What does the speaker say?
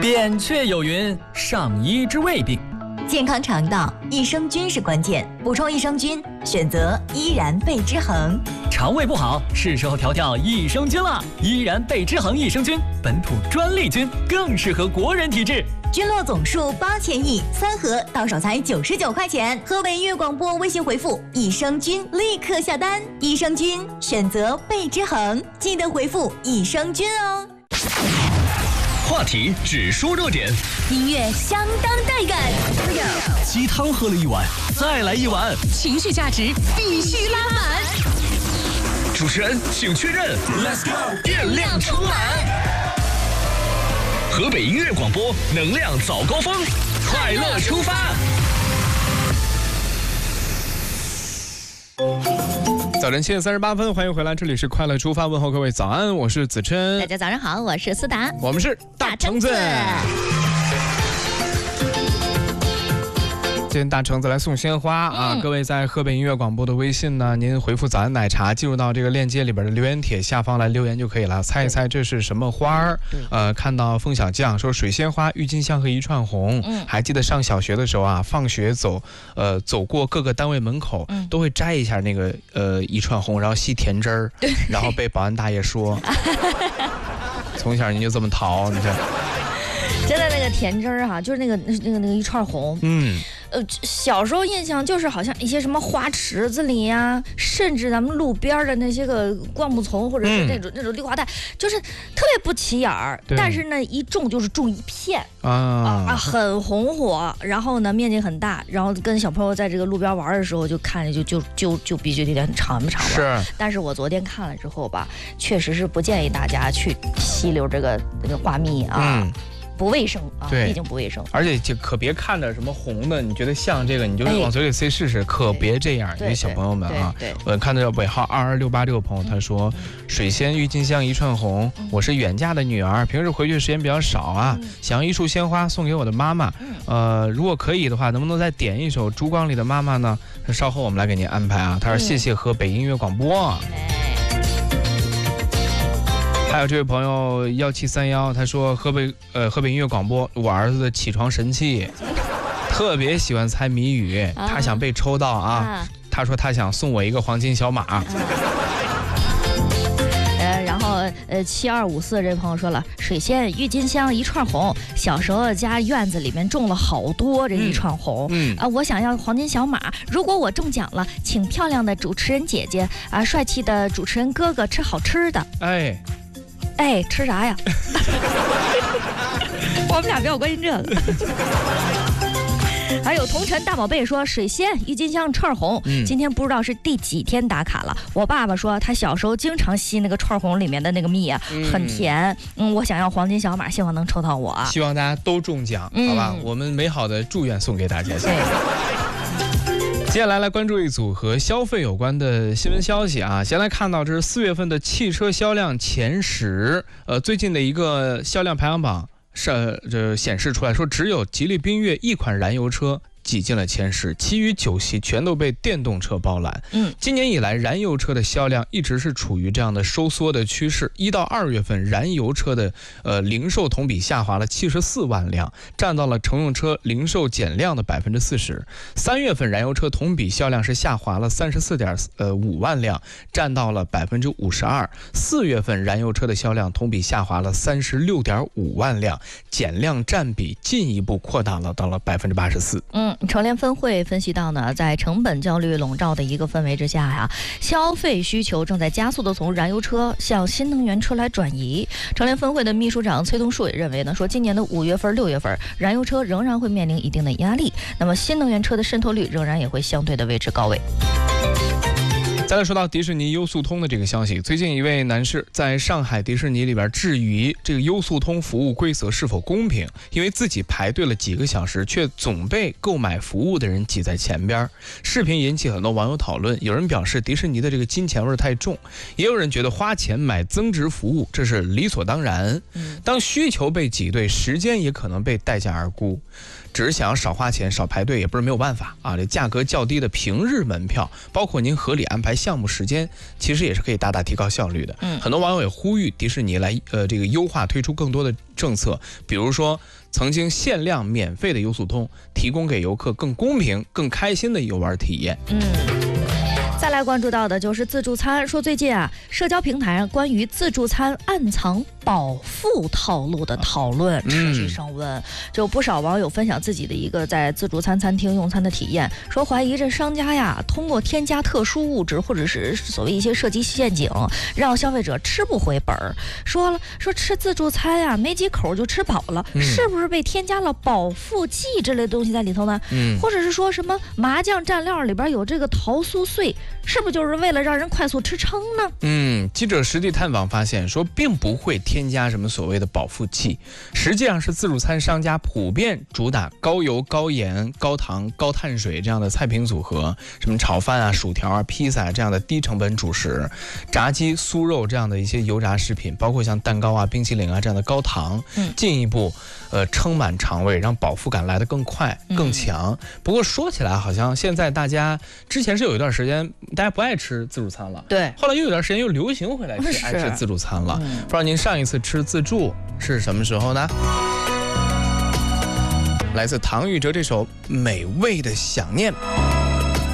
扁鹊有云：上医之未病。 健康肠道，益生菌是关键，补充益生菌，选择依然贝之恒。 肠胃不好，是时候调调益生菌了。依然贝之恒益生菌，本土专利菌，更适合国人体质。 菌落总数8000亿，3盒到手才99块钱。河北音乐广播微信回复益生菌，立刻下单。益生菌选择贝之恒，记得回复益生菌哦。 话题只说热点， 音乐相当带感。 鸡汤喝了一碗，再来一碗， 情绪价值必须拉满。 主持人请确认 ，Let's go， 电量充满。河北音乐广播，能量早高峰，快乐出发。 早晨7点38分，欢迎回来，这里是快乐出发，问候各位早安，我是子琛。 大家早上好，我是思达， 我们是大橙子。今天大橙子来送鲜花啊！各位在河北音乐广播的微信呢，您回复早安奶茶，进入到这个链接里边的留言帖下方来留言就可以了。猜一猜这是什么花儿？看到凤小将说水仙花、郁金香和一串红。还记得上小学的时候啊，放学走过各个单位门口，都会摘一下那个一串红，然后吸甜汁儿，然后被保安大爷说，从小您就这么淘，你看。 真的那个甜汁儿哈，就是那个一串红。小时候印象就是好像一些什么花池子里呀，甚至咱们路边的那些个灌木丛，或者是那种绿化带，就是特别不起眼儿，但是呢一种就是种一片很红火，然后呢面积很大，然后跟小朋友在这个路边玩的时候就看着就必须得很长。是，但是我昨天看了之后吧，确实是不建议大家去吸溜这个花蜜啊。不卫生啊，毕竟不卫生， 而且就可别看着什么红的，你觉得像这个，你就往嘴里塞试试，可别这样，这些小朋友们啊。我看到尾号22686朋友，他说水仙、郁金香一串红，我是远嫁的女儿，平时回去时间比较少啊，想要一束鲜花送给我的妈妈，如果可以的话，能不能再点一首《烛光里的妈妈》呢？稍后我们来给您安排啊。他说谢谢河北音乐广播。还有这位朋友1731，他说河北音乐广播，我儿子的起床神器，特别喜欢猜谜语，他想被抽到啊，他说他想送我一个黄金小马。 然后7254这朋友说了，水仙、郁金香一串红，小时候家院子里面种了好多这一串红，我想要黄金小马，如果我中奖了，请漂亮的主持人姐姐啊，帅气的主持人哥哥吃好吃的。哎，吃啥呀？我们俩比较关心这个。还有同城大宝贝说水仙、郁金香、串红，今天不知道是第几天打卡了。我爸爸说他小时候经常吸那个串红里面的那个蜜啊，很甜。我想要黄金小马，希望能抽到我。 希望大家都中奖，好吧？我们美好的祝愿送给大家。接下来关注一组和消费有关的新闻消息啊。先来看到这是4月份的汽车销量前10，最近的一个销量排行榜显示出来说，只有吉利缤越一款燃油车挤进了前10，其余9系全都被电动车包揽。今年以来，燃油车的销量一直是处于这样的收缩的趋势。1到2月份，燃油车的零售同比下滑了74万辆，占到了乘用车零售减量的40%。3月份，燃油车同比销量是下滑了34.5万辆，占到了52%。4月份，燃油车的销量同比下滑了36.5万辆，减量占比进一步扩大了到了84%。 成联分会分析到呢，在成本焦虑笼罩的一个氛围之下呀，消费需求正在加速的从燃油车向新能源车来转移。成联分会的秘书长崔东树也认为呢，说今年的5月份、6月份，燃油车仍然会面临一定的压力，那么新能源车的渗透率仍然也会相对的维持高位。 再来说到迪士尼优速通的这个消息，最近一位男士在上海迪士尼里边质疑这个优速通服务规则是否公平，因为自己排队了几个小时，却总被购买服务的人挤在前边。视频引起很多网友讨论，有人表示迪士尼的这个金钱味太重，也有人觉得花钱买增值服务这是理所当然。当需求被挤兑，时间也可能被代价而沽。 只是想要少花钱、少排队，也不是没有办法啊。这价格较低的平日门票，包括您合理安排项目时间，其实也是可以大大提高效率的。很多网友也呼吁迪士尼来这个优化推出更多的政策，比如说曾经限量免费的优速通，提供给游客更公平、更开心的游玩体验。 再来关注到的就是自助餐，说最近啊，社交平台上关于自助餐暗藏保付套路的讨论持续升温，就不少网友分享自己的一个在自助餐餐厅用餐的体验，说怀疑这商家呀通过添加特殊物质或者是所谓一些设计陷阱，让消费者吃不回本儿。说吃自助餐呀没几口就吃饱了，是不是被添加了保付剂之类的东西在里头呢？或者是说什么麻酱蘸料里边有这个桃酥碎，是不是就是为了让人快速吃撑呢？ 记者实地探访发现，说并不会添加什么所谓的保付剂，实际上是自助餐商家普遍主打高油、高盐、高糖、高碳水这样的菜品组合，什么炒饭啊、薯条啊、披萨这样的低成本主食，炸鸡、酥肉这样的一些油炸食品，包括像蛋糕啊、冰淇淋啊这样的高糖，进一步撑满肠胃，让饱腹感来得更快、更强。不过说起来，好像现在大家之前是有一段时间大家不爱吃自助餐了， 对， 后来又有段时间又流行回来爱吃自助餐了。不知道您上一次吃自助是什么时候呢？来自唐禹哲这首《美味的想念》。